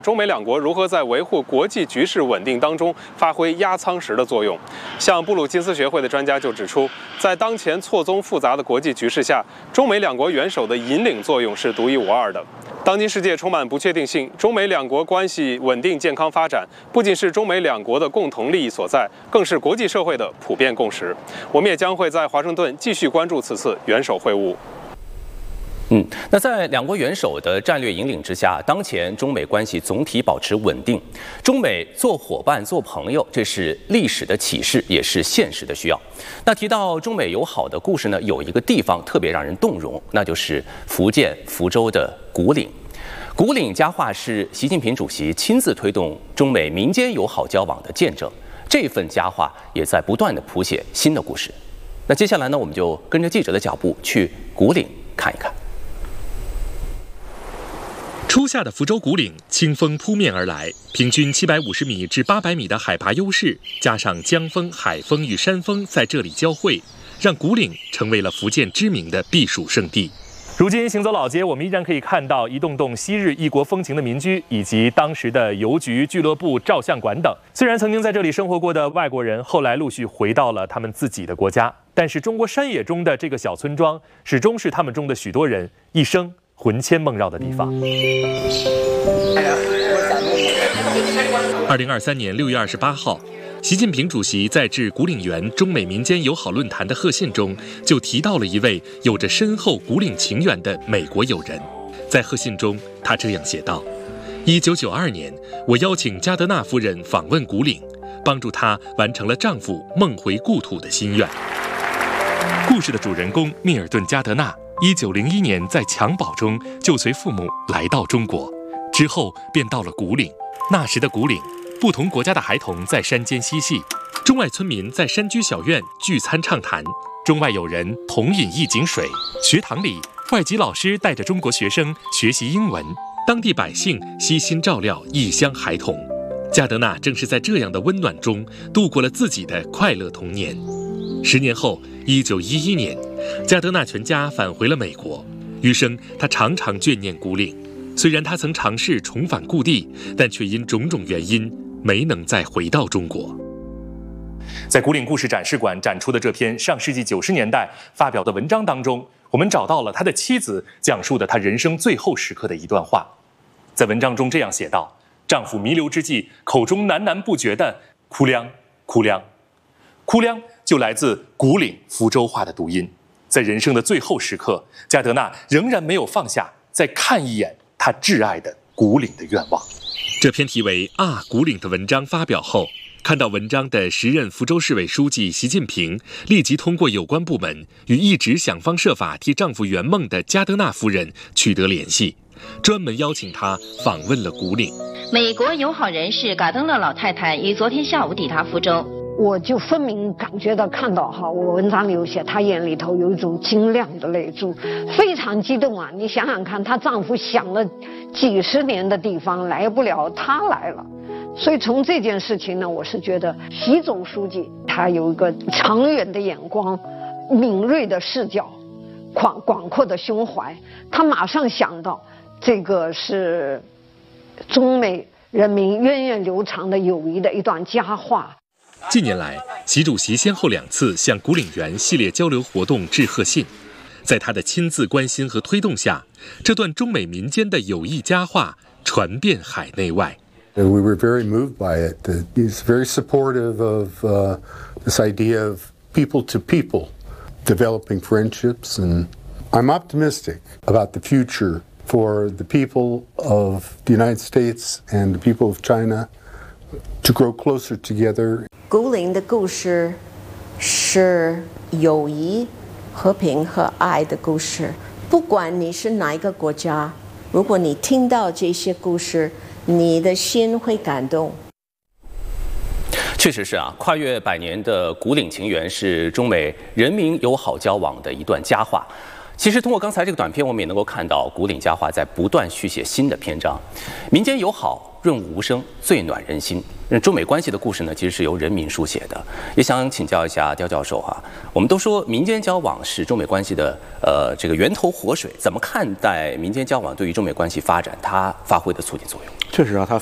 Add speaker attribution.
Speaker 1: 中美两国如何在维护国际局势稳定当中发挥压舱石的作用？像布鲁金斯学会的专家就指出，在当前错综复杂的国际局势下，中美两国元首的引领作用是独一无二的。当今世界充满不确定性，中美两国关系稳定健康发展，不仅是中美两国的共同利益所在，更是国际社会的普遍共识。我们也将会在华盛顿继续关注此次元首会晤。
Speaker 2: 那在两国元首的战略引领之下，当前中美关系总体保持稳定。中美做伙伴、做朋友，这是历史的启示，也是现实的需要。那提到中美友好的故事呢，有一个地方特别让人动容，那就是福建福州的古岭。古岭佳话是习近平主席亲自推动中美民间友好交往的见证，这份佳话也在不断地谱写新的故事。那接下来呢，我们就跟着记者的脚步去古岭看一看。
Speaker 3: 初夏的福州古岭，清风扑面而来，平均750米至800米的海拔优势，加上江风、海风与山风在这里交汇，让古岭成为了福建知名的避暑胜地。如今行走老街，我们依然可以看到一栋栋昔日异国风情的民居，以及当时的邮局、俱乐部、照相馆等。虽然曾经在这里生活过的外国人，后来陆续回到了他们自己的国家，但是中国山野中的这个小村庄，始终是他们中的许多人一生魂牵梦绕的地方。2023年6月28号，习近平主席在致古岭园中美民间友好论坛的贺信中，就提到了一位有着深厚古岭情缘的美国友人。在贺信中，他这样写道：1992年，我邀请加德纳夫人访问古岭，帮助她完成了丈夫梦回故土的心愿。故事的主人公密尔顿·加德纳1901年在襁褓中就随父母来到中国，之后便到了古岭。那时的古岭，不同国家的孩童在山间嬉戏，中外村民在山居小院聚餐畅谈，中外友人同饮一井水。学堂里，外籍老师带着中国学生学习英文，当地百姓悉心照料异乡孩童。加德纳正是在这样的温暖中度过了自己的快乐童年。10年后，1911年，加德纳全家返回了美国，余生他常常眷念古岭。虽然他曾尝试重返故地，但却因种种原因没能再回到中国。在古岭故事展示馆展出的这篇上世纪90年代发表的文章当中，我们找到了他的妻子讲述的他人生最后时刻的一段话。在文章中这样写道：丈夫弥留之际，口中喃喃不绝的哭亮哭亮哭亮，就来自古岭福州话的读音。在人生的最后时刻，加德纳仍然没有放下再看一眼他挚爱的古岭的愿望。这篇题为《古岭》的文章发表后，看到文章的时任福州市委书记习近平立即通过有关部门与一直想方设法替丈夫圆梦的加德纳夫人取得联系，专门邀请她访问了古岭。
Speaker 4: 美国友好人士嘎登勒老太太于昨天下午抵达福州。
Speaker 5: 我就分明感觉到看到我文章里有写，她眼里头有一种晶亮的泪珠，非常激动啊！你想想看，她丈夫想了几十年的地方来不了，她来了。所以从这件事情呢，我是觉得习总书记他有一个长远的眼光，敏锐的视角，广阔的胸怀，他马上想到这个是中美人民源远流长的友谊的一段佳话。
Speaker 3: 近年来，习主席先后2次向古岭园系列交流活动致贺信，在他的亲自关心和推动下，这段中美民间的友谊佳话传遍海内外。
Speaker 6: We were very moved by it. He's very supportive of this idea of people to people developing friendships, and I'm optimistic about the future for the people of the United States and the people of China to grow closer together.
Speaker 7: 古岭的故事是友谊、和平和爱的故事。不管你是哪一个国家，如果你听到这些故事，你的心会感动。
Speaker 2: 确实是跨越100年的古岭情缘是中美人民友好交往的一段佳话。其实通过刚才这个短片，我们也能够看到古岭佳话在不断续写新的篇章。民间友好润物无声，最暖人心。 中美关系的故事呢，其实是由人民书写的。也想请教一下刁教授哈，我们都说民间交往是中美关系的这个源头活水，怎么看待民间交往对于中美关系发展它发挥的促进作用？
Speaker 8: 确实啊，它